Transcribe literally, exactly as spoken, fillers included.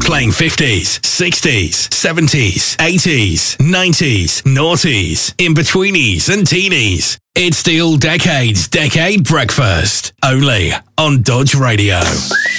Playing fifties, sixties, seventies, eighties, nineties, noughties, in-betweenies and teenies. It's the All Decades Decade Breakfast, only on Dodge Radio.